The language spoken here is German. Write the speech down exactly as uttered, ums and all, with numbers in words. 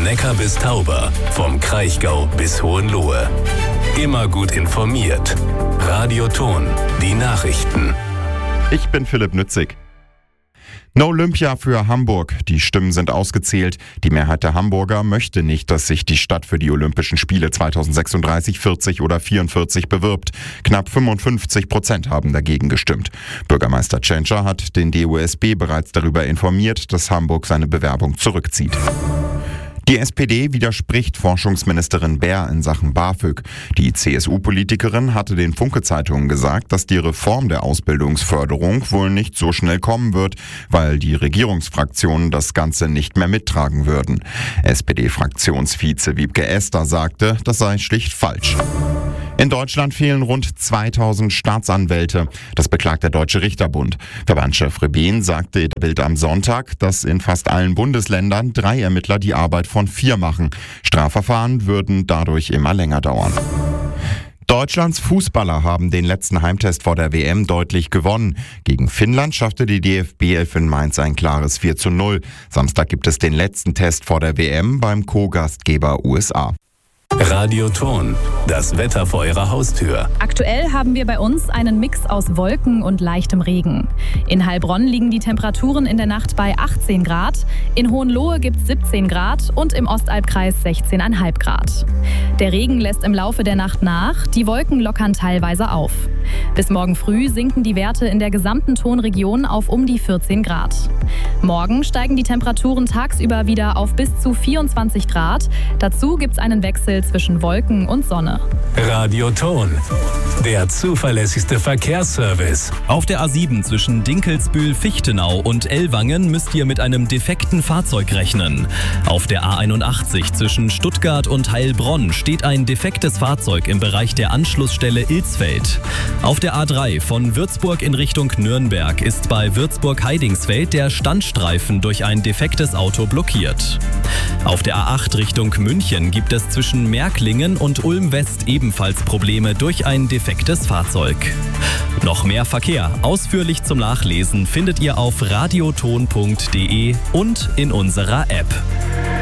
Neckar bis Tauber, vom Kraichgau bis Hohenlohe. Immer gut informiert. Radio Thon, die Nachrichten. Ich bin Philipp Nützig. No Olympia für Hamburg. Die Stimmen sind ausgezählt. Die Mehrheit der Hamburger möchte nicht, dass sich die Stadt für die Olympischen Spiele zweitausendsechsunddreißig, vierzig oder vierundvierzig bewirbt. Knapp fünfundfünfzig Prozent haben dagegen gestimmt. Bürgermeister Tschentscher hat den D O S B bereits darüber informiert, dass Hamburg seine Bewerbung zurückzieht. Die S P D widerspricht Forschungsministerin Baer in Sachen BAföG. Die C S U-Politikerin hatte den Funke-Zeitungen gesagt, dass die Reform der Ausbildungsförderung wohl nicht so schnell kommen wird, weil die Regierungsfraktionen das Ganze nicht mehr mittragen würden. S P D-Fraktionsvize Wiebke Esther sagte, das sei schlicht falsch. In Deutschland fehlen rund zweitausend Staatsanwälte. Das beklagt der Deutsche Richterbund. Verbandschef Rebehn sagte in der Bild am Sonntag, dass in fast allen Bundesländern drei Ermittler die Arbeit von vier machen. Strafverfahren würden dadurch immer länger dauern. Deutschlands Fußballer haben den letzten Heimtest vor der W M deutlich gewonnen. Gegen Finnland schaffte die D F B elf in Mainz ein klares vier zu null. Samstag gibt es den letzten Test vor der W M beim Co-Gastgeber U S A. Radio Thon, das Wetter vor Ihrer Haustür. Aktuell haben wir bei uns einen Mix aus Wolken und leichtem Regen. In Heilbronn liegen die Temperaturen in der Nacht bei achtzehn Grad, in Hohenlohe gibt es siebzehn Grad und im Ostalbkreis sechzehn Komma fünf Grad. Der Regen lässt im Laufe der Nacht nach, die Wolken lockern teilweise auf. Bis morgen früh sinken die Werte in der gesamten Thonregion auf um die vierzehn Grad. Morgen steigen die Temperaturen tagsüber wieder auf bis zu vierundzwanzig Grad. Dazu gibt es einen Wechsel zwischen Wolken und Sonne. Radio Thon, der zuverlässigste Verkehrsservice. Auf der A sieben zwischen Dinkelsbühl-Fichtenau und Ellwangen müsst ihr mit einem defekten Fahrzeug rechnen. Auf der A einundachtzig zwischen Stuttgart und Heilbronn steht ein defektes Fahrzeug im Bereich der Anschlussstelle Ilsfeld. Auf der A drei von Würzburg in Richtung Nürnberg ist bei Würzburg-Heidingsfeld der Standstreifen durch ein defektes Auto blockiert. Auf der A acht Richtung München gibt es zwischen Märklingen und Ulm-West ebenfalls Probleme durch ein defektes Fahrzeug. Noch mehr Verkehr, ausführlich zum Nachlesen, findet ihr auf radiothon punkt de und in unserer App.